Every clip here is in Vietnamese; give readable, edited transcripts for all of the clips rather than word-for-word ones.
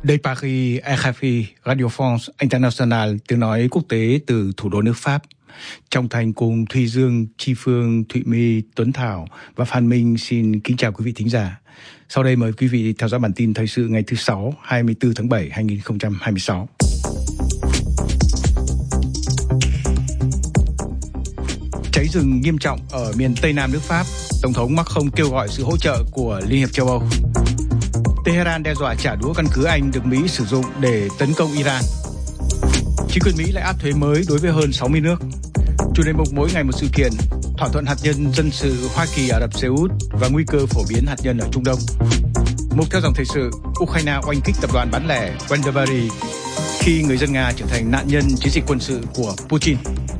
Đây Paris, RFI, Radio France International, tiếng nói quốc tế từ thủ đô nước Pháp. Trong Thành cùng Thùy Dương, Chi Phương, Thụy My, Tuấn Thảo và Phan Minh xin kính chào quý vị thính giả. Sau đây mời quý vị theo dõi bản tin thời sự ngày thứ Sáu, 24 tháng 7, 2026. Cháy rừng nghiêm trọng ở miền Tây Nam nước Pháp. Tổng thống Macron kêu gọi sự hỗ trợ của Liên hiệp châu Âu. Tehran đe dọa trả đũa căn cứ Anh được Mỹ sử dụng để tấn công Iran. Chính quyền Mỹ lại áp thuế mới đối với hơn 60 nước. Chủ đề mục mỗi ngày một sự kiện, thỏa thuận hạt nhân dân sự Hoa Kỳ Ả Rập Xê Út và nguy cơ phổ biến hạt nhân ở Trung Đông. Mục theo dòng thời sự, Ukraine oanh kích tập đoàn bán lẻ Wildberry khi người dân Nga trở thành nạn nhân chiến dịch quân sự của Putin.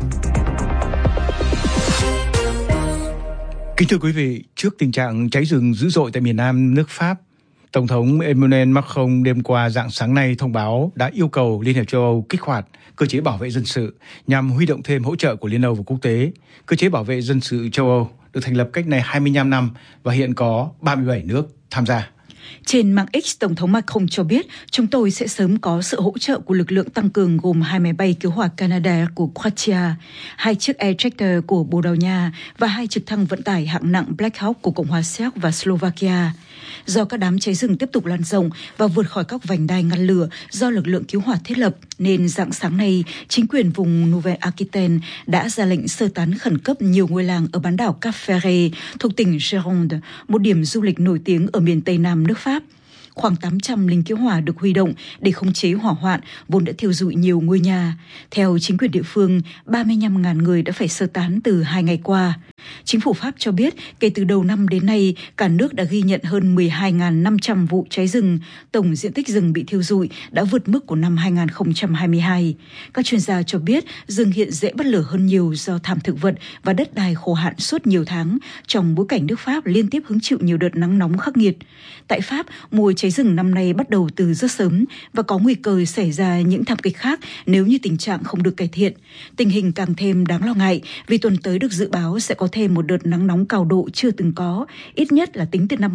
Kính thưa quý vị, trước tình trạng cháy rừng dữ dội tại miền Nam nước Pháp, Tổng thống Emmanuel Macron đêm qua rạng sáng nay thông báo đã yêu cầu Liên hiệp châu Âu kích hoạt cơ chế bảo vệ dân sự nhằm huy động thêm hỗ trợ của Liên Âu và quốc tế. Cơ chế bảo vệ dân sự châu Âu được thành lập cách này 25 năm và hiện có 37 nước tham gia. Trên mạng X, Tổng thống Macron cho biết chúng tôi sẽ sớm có sự hỗ trợ của lực lượng tăng cường gồm 2 máy bay cứu hỏa Canadair của Croatia, 2 chiếc Air Tractor của Bồ Đào Nha và 2 trực thăng vận tải hạng nặng Black Hawk của Cộng hòa Séc và Slovakia. Do các đám cháy rừng tiếp tục lan rộng và vượt khỏi các vành đai ngăn lửa do lực lượng cứu hỏa thiết lập, nên rạng sáng nay, chính quyền vùng Nouvelle-Aquitaine đã ra lệnh sơ tán khẩn cấp nhiều ngôi làng ở bán đảo Cap Ferret thuộc tỉnh Gironde, một điểm du lịch nổi tiếng ở miền Tây Nam nước Pháp. Khoảng 800 lính cứu hỏa được huy động để khống chế hỏa hoạn vốn đã thiêu rụi nhiều ngôi nhà. Theo chính quyền địa phương, 35.000 người đã phải sơ tán từ 2 ngày qua. Chính phủ Pháp cho biết kể từ đầu năm đến nay, cả nước đã ghi nhận hơn 12.500 vụ cháy rừng. Tổng diện tích rừng bị thiêu rụi đã vượt mức của năm 2022. Các chuyên gia cho biết rừng hiện dễ bắt lửa hơn nhiều do thảm thực vật và đất đai khô hạn suốt nhiều tháng, trong bối cảnh nước Pháp liên tiếp hứng chịu nhiều đợt nắng nóng khắc nghiệt. Tại Pháp, mùa cháy rừng năm nay bắt đầu từ rất sớm và có nguy cơ xảy ra những thảm kịch khác nếu như tình trạng không được cải thiện. Tình hình càng thêm đáng lo ngại vì tuần tới được dự báo sẽ có thêm một đợt nắng nóng cao độ chưa từng có, ít nhất là tính từ năm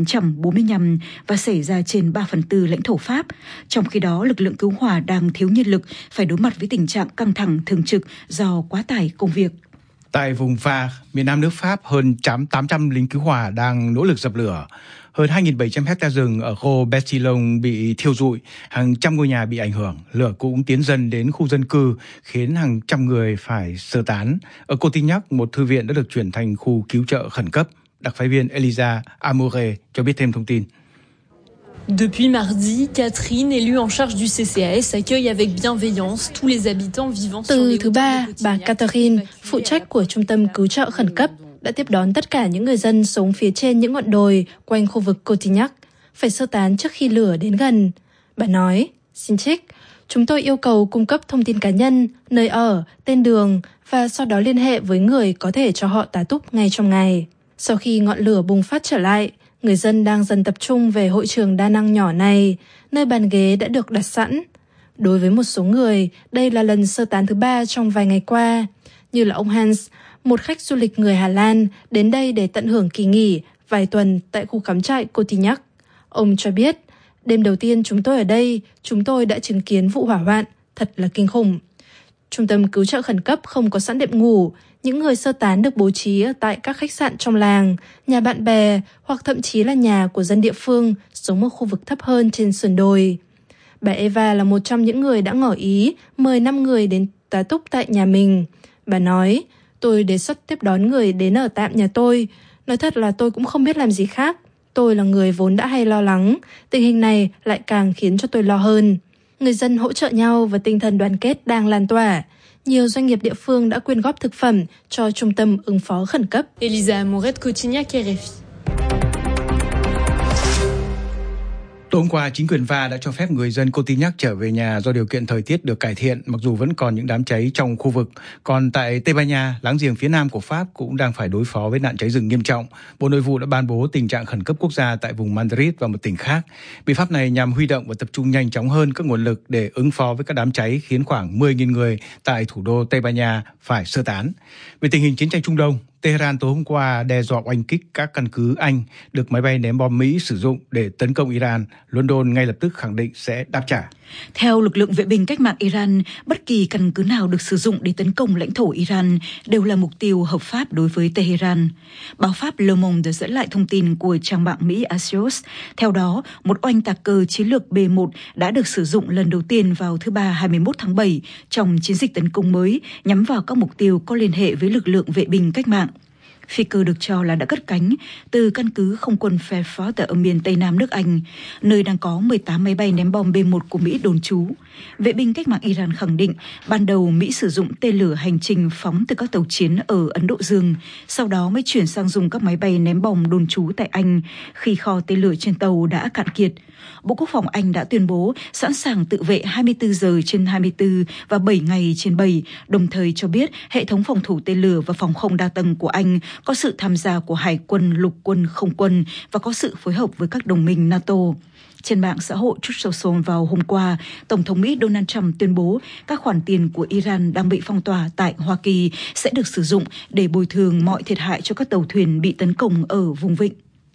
1945 và xảy ra trên 3/4 lãnh thổ Pháp. Trong khi đó, lực lượng cứu hỏa đang thiếu nhân lực, phải đối mặt với tình trạng căng thẳng thường trực do quá tải công việc. Tại vùng Var, miền Nam nước Pháp, hơn 800 lính cứu hỏa đang nỗ lực dập lửa. Hơn 2.700 hectare rừng ở khu Bestillon bị thiêu rụi, hàng trăm ngôi nhà bị ảnh hưởng. Lửa cũng tiến dần đến khu dân cư, khiến hàng trăm người phải sơ tán. Ở Cotignac, một thư viện đã được chuyển thành khu cứu trợ khẩn cấp. Đặc phái viên Elisa Amoure cho biết thêm thông tin. Depuis mardi, Catherine, élue en charge du CCAS, accueille avec bienveillance tous les habitants vivant sur les Từ thứ Ba, bà Catherine, phụ trách của trung tâm cứu trợ khẩn cấp, đã tiếp đón tất cả những người dân sống phía trên những ngọn đồi quanh khu vực Cotignac, phải sơ tán trước khi lửa đến gần. Bà nói, xin trích, chúng tôi yêu cầu cung cấp thông tin cá nhân, nơi ở, tên đường và sau đó liên hệ với người có thể cho họ tá túc ngay trong ngày. Sau khi ngọn lửa bùng phát trở lại, người dân đang dần tập trung về hội trường đa năng nhỏ này, nơi bàn ghế đã được đặt sẵn. Đối với một số người, đây là lần sơ tán thứ 3 trong vài ngày qua, như là ông Hans, một khách du lịch người Hà Lan đến đây để tận hưởng kỳ nghỉ vài tuần tại khu cắm trại Cotignac. Ông cho biết, đêm đầu tiên chúng tôi ở đây, chúng tôi đã chứng kiến vụ hỏa hoạn, thật là kinh khủng. Trung tâm cứu trợ khẩn cấp không có sẵn đệm ngủ, những người sơ tán được bố trí ở tại các khách sạn trong làng, nhà bạn bè hoặc thậm chí là nhà của dân địa phương sống ở khu vực thấp hơn trên sườn đồi. Bà Eva là một trong những người đã ngỏ ý mời 5 người đến tá túc tại nhà mình. Bà nói, tôi đề xuất tiếp đón người đến ở tạm nhà tôi. Nói thật là tôi cũng không biết làm gì khác. Tôi là người vốn đã hay lo lắng. Tình hình này lại càng khiến cho tôi lo hơn. Người dân hỗ trợ nhau và tinh thần đoàn kết đang lan tỏa. Nhiều doanh nghiệp địa phương đã quyên góp thực phẩm cho trung tâm ứng phó khẩn cấp. Elisa Amoure, Cotignac, RFI. Tối hôm qua, chính quyền Va đã cho phép người dân Cotignac trở về nhà do điều kiện thời tiết được cải thiện, mặc dù vẫn còn những đám cháy trong khu vực. Còn tại Tây Ban Nha, láng giềng phía nam của Pháp cũng đang phải đối phó với nạn cháy rừng nghiêm trọng. Bộ Nội vụ đã ban bố tình trạng khẩn cấp quốc gia tại vùng Madrid và một tỉnh khác. Biện pháp này nhằm huy động và tập trung nhanh chóng hơn các nguồn lực để ứng phó với các đám cháy, khiến khoảng 10.000 người tại thủ đô Tây Ban Nha phải sơ tán. Về tình hình chiến tranh Trung Đông, Tehran tối hôm qua đe dọa oanh kích các căn cứ Anh được máy bay ném bom Mỹ sử dụng để tấn công Iran. London ngay lập tức khẳng định sẽ đáp trả. Theo lực lượng vệ binh cách mạng Iran, bất kỳ căn cứ nào được sử dụng để tấn công lãnh thổ Iran đều là mục tiêu hợp pháp đối với Tehran. Báo Pháp Le Monde dẫn lại thông tin của trang mạng Mỹ Axios. Theo đó, một oanh tạc cờ chiến lược B-1 đã được sử dụng lần đầu tiên vào thứ Ba 21 tháng 7 trong chiến dịch tấn công mới nhắm vào các mục tiêu có liên hệ với lực lượng vệ binh cách mạng. Phi cơ được cho là đã cất cánh từ căn cứ không quân Fairford ở miền Tây Nam nước Anh, nơi đang có 18 máy bay ném bom B-1 của Mỹ đồn trú. Vệ binh cách mạng Iran khẳng định ban đầu Mỹ sử dụng tên lửa hành trình phóng từ các tàu chiến ở Ấn Độ Dương, sau đó mới chuyển sang dùng các máy bay ném bom đồn trú tại Anh khi kho tên lửa trên tàu đã cạn kiệt. Bộ Quốc phòng Anh đã tuyên bố sẵn sàng tự vệ 24 giờ trên 24 và 7 ngày trên 7, đồng thời cho biết hệ thống phòng thủ tên lửa và phòng không đa tầng của Anh có sự tham gia của Hải quân, Lục quân, Không quân và có sự phối hợp với các đồng minh NATO. Trên mạng xã hội Truth Social vào hôm qua, Tổng thống Mỹ Donald Trump tuyên bố các khoản tiền của Iran đang bị phong tỏa tại Hoa Kỳ sẽ được sử dụng để bồi thường mọi thiệt hại cho các tàu thuyền bị tấn công ở vùng vịnh.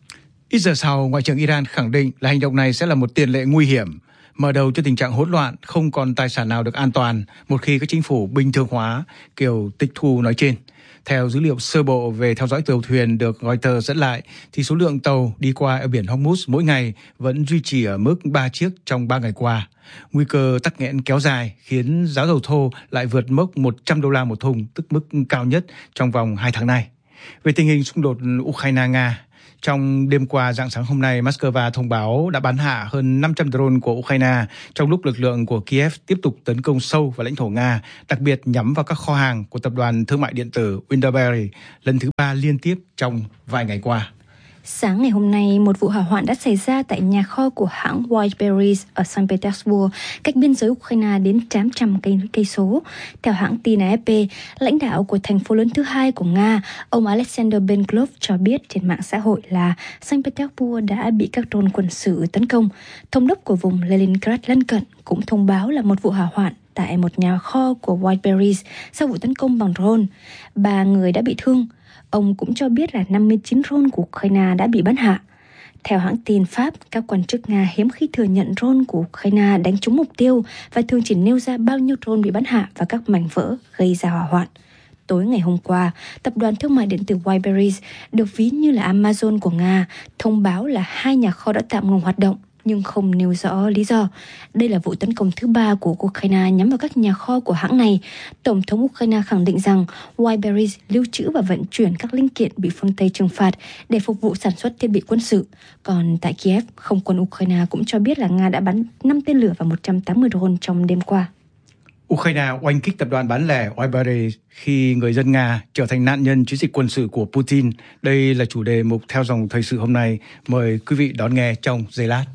Ít giờ sau, Ngoại trưởng Iran khẳng định là hành động này sẽ là một tiền lệ nguy hiểm, mở đầu cho tình trạng hỗn loạn, không còn tài sản nào được an toàn một khi các chính phủ bình thường hóa kiểu tịch thu nói trên. Theo dữ liệu sơ bộ về theo dõi tàu thuyền được Reuters dẫn lại, thì số lượng tàu đi qua ở biển Hormuz mỗi ngày vẫn duy trì ở mức 3 chiếc trong 3 ngày qua. Nguy cơ tắc nghẽn kéo dài khiến giá dầu thô lại vượt mốc $100 một thùng, tức mức cao nhất trong vòng 2 tháng này. Về tình hình xung đột Ukraine-Nga, trong đêm qua rạng sáng hôm nay, Moscow thông báo đã bắn hạ hơn 500 drone của Ukraine trong lúc lực lượng của Kiev tiếp tục tấn công sâu vào lãnh thổ Nga, đặc biệt nhắm vào các kho hàng của tập đoàn thương mại điện tử Wildberries lần thứ 3 liên tiếp trong vài ngày qua. Sáng ngày hôm nay, một vụ hỏa hoạn đã xảy ra tại nhà kho của hãng Wildberries ở Saint Petersburg, cách biên giới Ukraine đến 800 cây số. Theo hãng tin AFP, lãnh đạo của thành phố lớn thứ hai của Nga, ông Alexander Benklov cho biết trên mạng xã hội là Saint Petersburg đã bị các drone quân sự tấn công. Thống đốc của vùng Leningrad lân cận cũng thông báo là một vụ hỏa hoạn tại một nhà kho của Wildberries sau vụ tấn công bằng drone. 3 người đã bị thương. Ông cũng cho biết là 59 drone của Ukraine đã bị bắn hạ. Theo hãng tin Pháp, các quan chức Nga hiếm khi thừa nhận drone của Ukraine đánh trúng mục tiêu và thường chỉ nêu ra bao nhiêu drone bị bắn hạ và các mảnh vỡ gây ra hỏa hoạn. Tối ngày hôm qua, tập đoàn thương mại điện tử Wildberries, được ví như là Amazon của Nga, thông báo là 2 nhà kho đã tạm ngừng hoạt động, nhưng không nêu rõ lý do. Đây là vụ tấn công thứ 3 của Ukraine nhắm vào các nhà kho của hãng này. Tổng thống Ukraine khẳng định rằng Wildberries lưu trữ và vận chuyển các linh kiện bị phương Tây trừng phạt để phục vụ sản xuất thiết bị quân sự. Còn tại Kiev, không quân Ukraine cũng cho biết là Nga đã bắn 5 tên lửa và 180 drone trong đêm qua. Ukraine oanh kích tập đoàn bán lẻ Wildberries khi người dân Nga trở thành nạn nhân chiến dịch quân sự của Putin. Đây là chủ đề mục Theo dòng thời sự hôm nay. Mời quý vị đón nghe trong giây lát.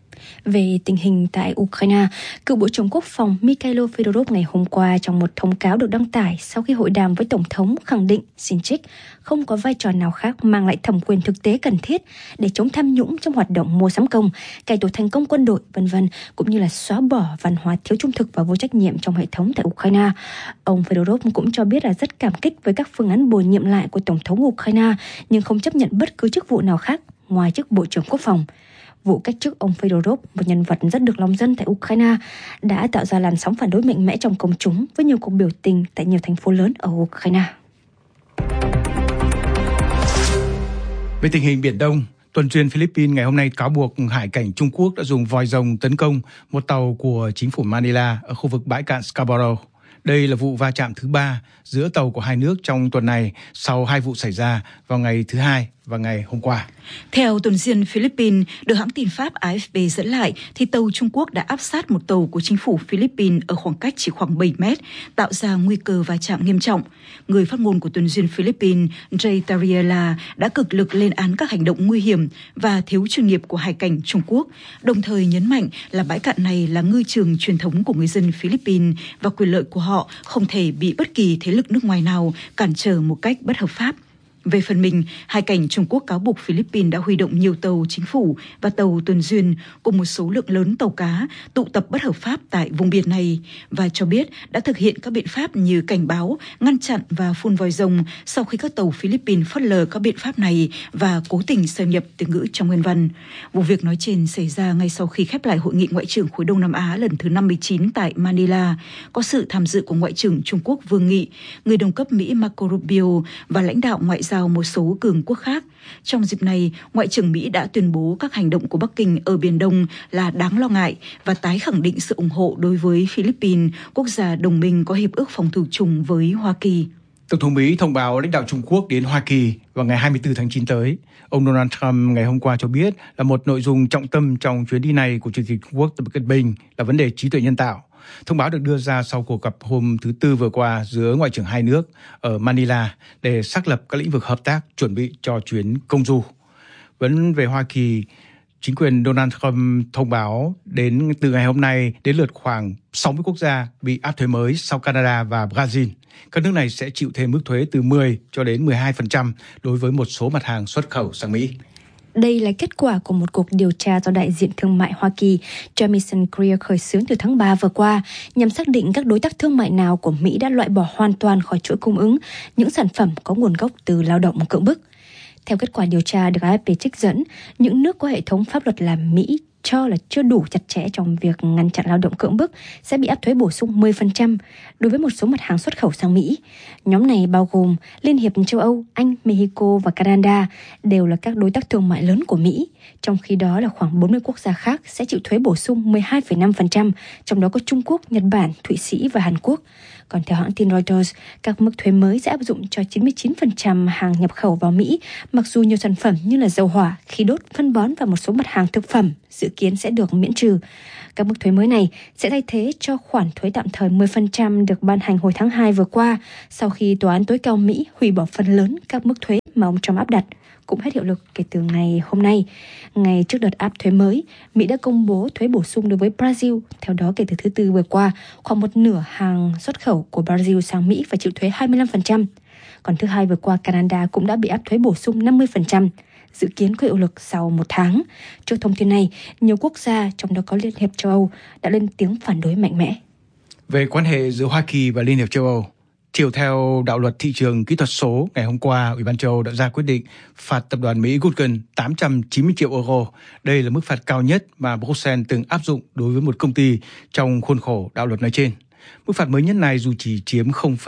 Về tình hình tại Ukraine, cựu Bộ trưởng Quốc phòng Mikhailo Fedorov ngày hôm qua trong một thông cáo được đăng tải sau khi hội đàm với Tổng thống khẳng định Sinchik không có vai trò nào khác mang lại thẩm quyền thực tế cần thiết để chống tham nhũng trong hoạt động mua sắm công, cải tổ thành công quân đội, v.v., cũng như là xóa bỏ văn hóa thiếu trung thực và vô trách nhiệm trong hệ thống tại Ukraine. Ông Fedorov cũng cho biết là rất cảm kích với các phương án bổ nhiệm lại của Tổng thống Ukraine, nhưng không chấp nhận bất cứ chức vụ nào khác ngoài chức Bộ trưởng Quốc phòng. Vụ cách chức ông Fedorov, một nhân vật rất được lòng dân tại Ukraine, đã tạo ra làn sóng phản đối mạnh mẽ trong công chúng với nhiều cuộc biểu tình tại nhiều thành phố lớn ở Ukraine. Về tình hình Biển Đông, tuần duyên Philippines ngày hôm nay cáo buộc hải cảnh Trung Quốc đã dùng vòi rồng tấn công một tàu của chính phủ Manila ở khu vực bãi cạn Scarborough. Đây là vụ va chạm thứ 3 giữa tàu của hai nước trong tuần này sau 2 vụ xảy ra vào ngày thứ Hai và ngày hôm qua. Theo tuần duyên Philippines, được hãng tin Pháp AFP dẫn lại, thì tàu Trung Quốc đã áp sát một tàu của chính phủ Philippines ở khoảng cách chỉ khoảng 7 mét, tạo ra nguy cơ va chạm nghiêm trọng. Người phát ngôn của tuần duyên Philippines, Jay Tariela, đã cực lực lên án các hành động nguy hiểm và thiếu chuyên nghiệp của hải cảnh Trung Quốc, đồng thời nhấn mạnh là bãi cạn này là ngư trường truyền thống của người dân Philippines và quyền lợi của họ không thể bị bất kỳ thế lực nước ngoài nào cản trở một cách bất hợp pháp. Về phần mình, hai cảnh Trung Quốc cáo buộc Philippines đã huy động nhiều tàu chính phủ và tàu tuần duyên cùng một số lượng lớn tàu cá tụ tập bất hợp pháp tại vùng biển này và cho biết đã thực hiện các biện pháp như cảnh báo, ngăn chặn và phun vòi rồng sau khi các tàu Philippines phớt lờ các biện pháp này và cố tình xâm nhập từ ngữ trong nguyên văn. Vụ việc nói trên xảy ra ngay sau khi khép lại hội nghị ngoại trưởng khối Đông Nam Á lần thứ 59 tại Manila, có sự tham dự của Ngoại trưởng Trung Quốc Vương Nghị, người đồng cấp Mỹ Marco Rubio và lãnh đạo ngoại giao một số cường quốc khác. Trong dịp này, Ngoại trưởng Mỹ đã tuyên bố các hành động của Bắc Kinh ở Biển Đông là đáng lo ngại và tái khẳng định sự ủng hộ đối với Philippines, quốc gia đồng minh có hiệp ước phòng thủ chung với Hoa Kỳ. Tổng thống Mỹ thông báo lãnh đạo Trung Quốc đến Hoa Kỳ vào ngày 24 tháng 9 tới. Ông Donald Trump ngày hôm qua cho biết là một nội dung trọng tâm trong chuyến đi này của Chủ tịch Trung Quốc Tập Cận Bình là vấn đề trí tuệ nhân tạo. Thông báo được đưa ra sau cuộc gặp hôm thứ Tư vừa qua giữa Ngoại trưởng hai nước ở Manila để xác lập các lĩnh vực hợp tác chuẩn bị cho chuyến công du. Vẫn về Hoa Kỳ, chính quyền Donald Trump thông báo đến từ ngày hôm nay đến lượt khoảng 60 quốc gia bị áp thuế mới sau Canada và Brazil. Các nước này sẽ chịu thêm mức thuế từ 10 cho đến 12% đối với một số mặt hàng xuất khẩu sang Mỹ. Đây là kết quả của một cuộc điều tra do đại diện thương mại Hoa Kỳ Jamieson Greer khởi xướng từ tháng 3 vừa qua nhằm xác định các đối tác thương mại nào của Mỹ đã loại bỏ hoàn toàn khỏi chuỗi cung ứng những sản phẩm có nguồn gốc từ lao động cưỡng bức. Theo kết quả điều tra được AFP trích dẫn, những nước có hệ thống pháp luật làm Mỹ cho là chưa đủ chặt chẽ trong việc ngăn chặn lao động cưỡng bức sẽ bị áp thuế bổ sung 10% đối với một số mặt hàng xuất khẩu sang Mỹ. Nhóm này bao gồm Liên hiệp châu Âu, Anh, Mexico và Canada đều là các đối tác thương mại lớn của Mỹ. Trong khi đó là khoảng 40 quốc gia khác sẽ chịu thuế bổ sung 12,5%, trong đó có Trung Quốc, Nhật Bản, Thụy Sĩ và Hàn Quốc. Còn theo hãng tin Reuters, các mức thuế mới sẽ áp dụng cho 99% hàng nhập khẩu vào Mỹ, mặc dù nhiều sản phẩm như là dầu hỏa, khí đốt, phân bón và một số mặt hàng thực phẩm dự kiến sẽ được miễn trừ. Các mức thuế mới này sẽ thay thế cho khoản thuế tạm thời 10% được ban hành hồi tháng 2 vừa qua, sau khi Tòa án tối cao Mỹ hủy bỏ phần lớn các mức thuế mà ông Trump áp đặt, cũng hết hiệu lực kể từ ngày hôm nay. Ngay trước đợt áp thuế mới, Mỹ đã công bố thuế bổ sung đối với Brazil. Theo đó, kể từ thứ Tư vừa qua, khoảng một nửa hàng xuất khẩu của Brazil sang Mỹ phải chịu thuế 25%. Còn thứ Hai vừa qua, Canada cũng đã bị áp thuế bổ sung 50%, dự kiến có hiệu lực sau một tháng. Trước thông tin này, nhiều quốc gia, trong đó có Liên hiệp châu Âu, đã lên tiếng phản đối mạnh mẽ. Về quan hệ giữa Hoa Kỳ và Liên hiệp châu Âu, chiều theo đạo luật thị trường kỹ thuật số, ngày hôm qua, Ủy ban châu Âu đã ra quyết định phạt tập đoàn Mỹ Google 890 triệu euro. Đây là mức phạt cao nhất mà Bruxelles từng áp dụng đối với một công ty trong khuôn khổ đạo luật nói trên. Mức phạt mới nhất này dù chỉ chiếm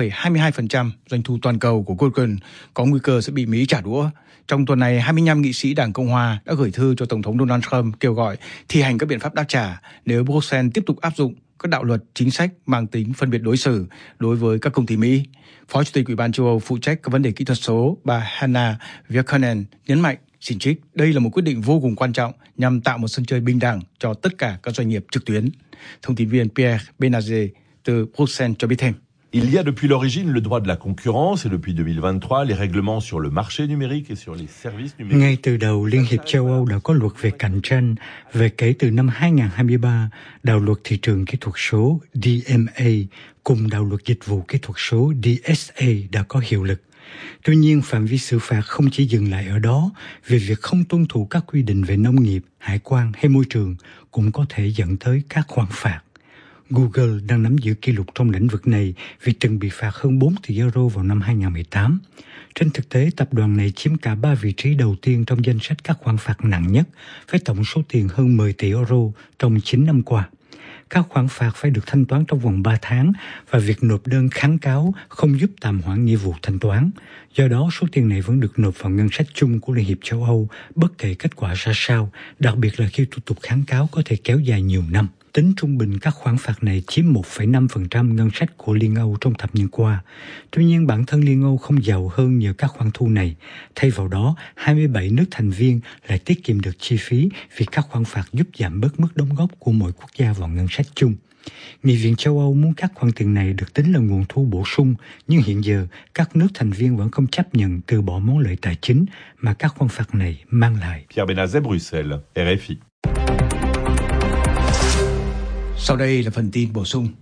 0,22% doanh thu toàn cầu của Google, có nguy cơ sẽ bị Mỹ trả đũa. Trong tuần này, 25 nghị sĩ Đảng Cộng Hòa đã gửi thư cho Tổng thống Donald Trump kêu gọi thi hành các biện pháp đáp trả nếu Bruxelles tiếp tục áp dụng các đạo luật chính sách mang tính phân biệt đối xử đối với các công ty Mỹ. Phó Chủ tịch Ủy ban châu Âu phụ trách các vấn đề kỹ thuật số, bà Hanna Virkkunen nhấn mạnh, xin trích, đây là một quyết định vô cùng quan trọng nhằm tạo một sân chơi bình đẳng cho tất cả các doanh nghiệp trực tuyến. Thông tin viên Pierre Benazé từ Bruxelles cho biết thêm. Il y a depuis l'origine le droit de la concurrence et depuis 2023 les règlements sur le marché numérique et sur les services numériques. Ngay từ đầu, Liên hiệp châu Âu đã có luật về cạnh tranh và kể từ năm 2023, đạo luật thị trường kỹ thuật số DMA cùng đạo luật dịch vụ kỹ thuật số DSA đã có hiệu lực. Tuy nhiên, phạm vi xử phạt không chỉ dừng lại ở đó, vì việc không tuân thủ các quy định về nông nghiệp, hải quan hay môi trường cũng có thể dẫn tới các khoản phạt. Google đang nắm giữ kỷ lục trong lĩnh vực này vì từng bị phạt hơn 4 tỷ euro vào năm 2018. Trên thực tế, tập đoàn này chiếm cả 3 vị trí đầu tiên trong danh sách các khoản phạt nặng nhất, với tổng số tiền hơn 10 tỷ euro trong 9 năm qua. Các khoản phạt phải được thanh toán trong vòng 3 tháng và việc nộp đơn kháng cáo không giúp tạm hoãn nghĩa vụ thanh toán. Do đó, số tiền này vẫn được nộp vào ngân sách chung của Liên hiệp châu Âu, bất kể kết quả ra sao, đặc biệt là khi thủ tục kháng cáo có thể kéo dài nhiều năm. Tính trung bình, các khoản phạt này chiếm 1,5% ngân sách của Liên Âu trong thập niên qua. Tuy nhiên, bản thân Liên Âu không giàu hơn nhờ các khoản thu này. Thay vào đó, 27 nước thành viên lại tiết kiệm được chi phí vì các khoản phạt giúp giảm bớt mức đóng góp của mỗi quốc gia vào ngân sách chung. Nghị viện châu Âu muốn các khoản tiền này được tính là nguồn thu bổ sung, nhưng hiện giờ các nước thành viên vẫn không chấp nhận từ bỏ món lợi tài chính mà các khoản phạt này mang lại. Pierre Benazé, Bruxelles, RFI. Sau đây là phần tin bổ sung.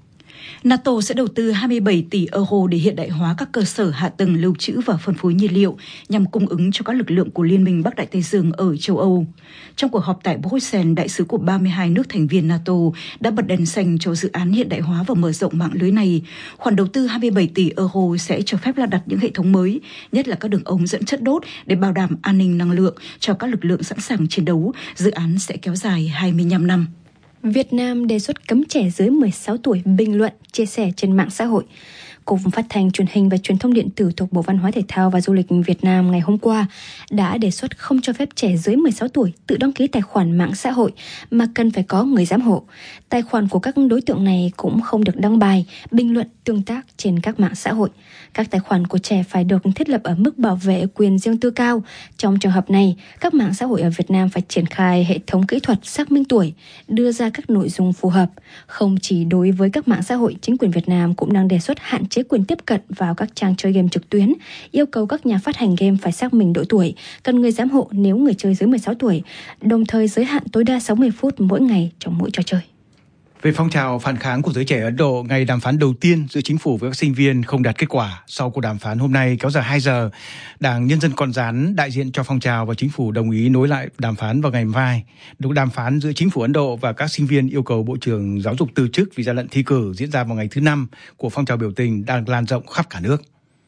NATO sẽ đầu tư 27 tỷ euro để hiện đại hóa các cơ sở hạ tầng lưu trữ và phân phối nhiên liệu nhằm cung ứng cho các lực lượng của Liên minh Bắc Đại Tây Dương ở châu Âu. Trong cuộc họp tại Bruxelles, đại sứ của 32 nước thành viên NATO đã bật đèn xanh cho dự án hiện đại hóa và mở rộng mạng lưới này. Khoản đầu tư 27 tỷ euro sẽ cho phép lắp đặt những hệ thống mới, nhất là các đường ống dẫn chất đốt để bảo đảm an ninh năng lượng cho các lực lượng sẵn sàng chiến đấu. Dự án sẽ kéo dài 25 năm. Việt Nam đề xuất cấm trẻ dưới 16 tuổi bình luận, chia sẻ trên mạng xã hội. Cục Phát thanh Truyền hình và Truyền thông điện tử thuộc Bộ Văn hóa Thể thao và Du lịch Việt Nam ngày hôm qua đã đề xuất không cho phép trẻ dưới 16 tuổi tự đăng ký tài khoản mạng xã hội mà cần phải có người giám hộ. Tài khoản của các đối tượng này cũng không được đăng bài, bình luận, tương tác trên các mạng xã hội. Các tài khoản của trẻ phải được thiết lập ở mức bảo vệ quyền riêng tư cao. Trong trường hợp này, các mạng xã hội ở Việt Nam phải triển khai hệ thống kỹ thuật xác minh tuổi, đưa ra các nội dung phù hợp. Không chỉ đối với các mạng xã hội, chính quyền Việt Nam cũng đang đề xuất hạn chế quyền tiếp cận vào các trang chơi game trực tuyến, yêu cầu các nhà phát hành game phải xác minh độ tuổi, cần người giám hộ nếu người chơi dưới 16 tuổi, đồng thời giới hạn tối đa 60 phút mỗi ngày trong mỗi trò chơi. Về phong trào phản kháng của giới trẻ Ấn Độ, ngày đàm phán đầu tiên giữa chính phủ với các sinh viên không đạt kết quả. Sau cuộc đàm phán hôm nay kéo dài 2 giờ, Đảng Nhân dân Con Rán đại diện cho phong trào và chính phủ đồng ý nối lại đàm phán vào ngày mai. Cuộc đàm phán giữa chính phủ Ấn Độ và các sinh viên yêu cầu Bộ trưởng Giáo dục từ chức vì gian lận thi cử diễn ra vào ngày thứ 5 của phong trào biểu tình đang lan rộng khắp cả nước.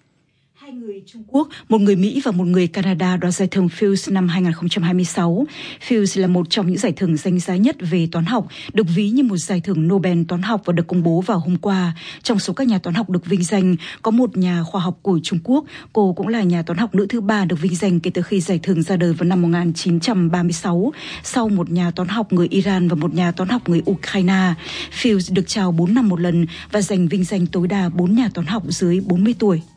2 người Trung Quốc, một người Mỹ và một người Canada đoạt giải thưởng Fields năm 2026. Fields là một trong những giải thưởng danh giá nhất về toán học, được ví như một giải thưởng Nobel toán học và được công bố vào hôm qua. Trong số các nhà toán học được vinh danh, có một nhà khoa học của Trung Quốc. Cô cũng là nhà toán học nữ thứ 3 được vinh danh kể từ khi giải thưởng ra đời vào năm 1936, sau một nhà toán học người Iran và một nhà toán học người Ukraine. Fields được trao 4 năm một lần và giành vinh danh tối đa 4 nhà toán học dưới 40 tuổi.